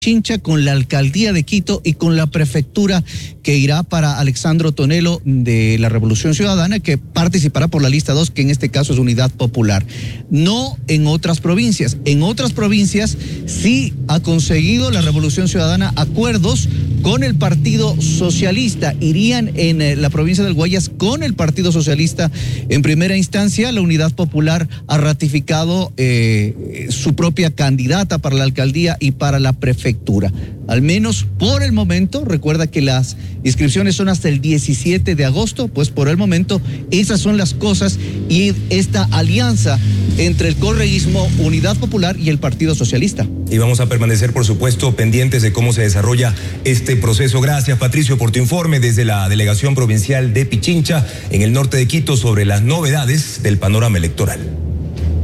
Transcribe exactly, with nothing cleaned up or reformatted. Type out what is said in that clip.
Pichincha, con la alcaldía de Quito y con la prefectura que irá para Alexandro Tonelo de la Revolución Ciudadana, que participará por la lista dos, que en este caso es Unidad Popular. No en otras provincias. En otras provincias sí ha conseguido la Revolución Ciudadana acuerdos con el Partido Socialista. Irían en eh, la provincia del Guayas con el Partido Socialista en primera instancia. La Unidad Popular ha ratificado eh, su propia candidata para la alcaldía y para la prefectura. Al menos por el momento. Recuerda que las inscripciones son hasta el diecisiete de agosto, pues por el momento esas son las cosas y esta alianza entre el correísmo, Unidad Popular y el Partido Socialista. Y vamos a permanecer, por supuesto, pendientes de cómo se desarrolla este proceso. Gracias, Patricio, por tu informe desde la Delegación Provincial de Pichincha, en el norte de Quito, sobre las novedades del panorama electoral.